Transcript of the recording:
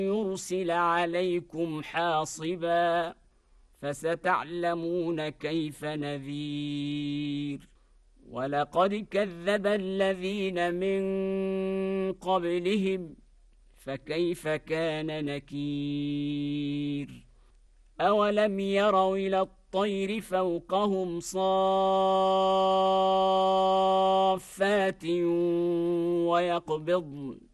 يرسل عليكم حاصبا فستعلمون كيف نذير ولقد كذب الذين من قبلهم فكيف كان نكير أولم يروا إلى الطير فوقهم صافات ويقبضن